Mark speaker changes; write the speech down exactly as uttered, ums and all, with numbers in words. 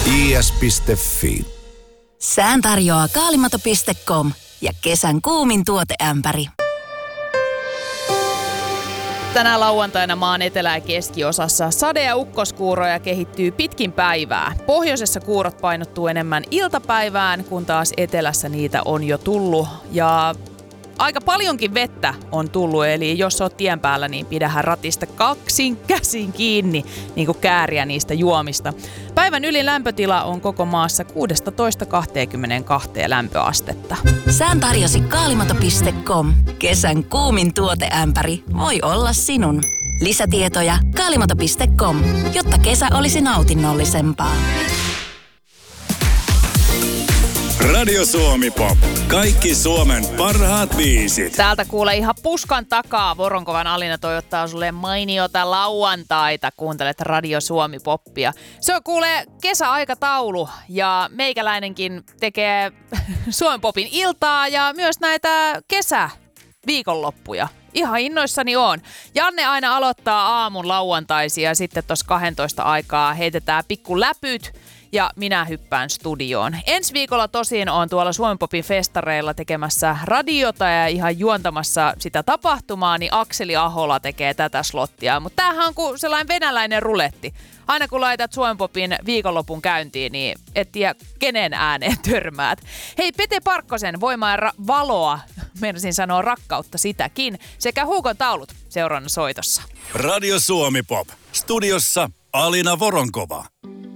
Speaker 1: i s piste f i.
Speaker 2: Sään tarjoaa kaalimato piste com ja kesän kuumin tuoteämpäri.
Speaker 3: Tänä lauantaina maan etelä- ja keskiosassa sade- ja ukkoskuuroja kehittyy pitkin päivää. Pohjoisessa kuurot painottuu enemmän iltapäivään, kun taas etelässä niitä on jo tullut. Ja aika paljonkin vettä on tullut, eli jos oot tien päällä, niin pidähän ratista kaksin käsin kiinni, niin kuin kääriä niistä juomista. Päivän ylin lämpötila on koko maassa kuusitoista kaksikymmentäkaksi lämpöastetta.
Speaker 2: Sään tarjosi kaalimato piste com. Kesän kuumin tuoteämpäri voi olla sinun. Lisätietoja kaalimato piste com, jotta kesä olisi nautinnollisempaa.
Speaker 1: Radio Suomi Pop. Kaikki Suomen parhaat biisit.
Speaker 3: Täältä kuule ihan puskan takaa Voronkovan Alina toivottaa sulle mainiota lauantaita. Kuuntelet Radio Suomi Poppia. Se on kuule kesäaikataulu ja meikäläinenkin tekee Suomen Popin iltaa ja myös näitä kesäviikonloppuja. Ihan innoissani on. Janne aina aloittaa aamun lauantaisia ja sitten tuossa kahdentoista aikaa heitetään pikku läpyt. Ja minä hyppään studioon. Ensi viikolla tosin on tuolla Suomen Popin festareilla tekemässä radiota ja ihan juontamassa sitä tapahtumaa, niin Akseli Ahola tekee tätä slottia. Mutta tämähän on kuin sellainen venäläinen ruletti. Aina kun laitat Suomen Popin viikonlopun käyntiin, niin et tiedä kenen ääneen törmäät. Hei, Pete Parkkosen Voimaa ja ra- valoa, meinasin sanoa rakkautta sitäkin, sekä Huukon taulut seuraavana soitossa.
Speaker 1: Radio Suomi Pop. Studiossa Alina Voronkova.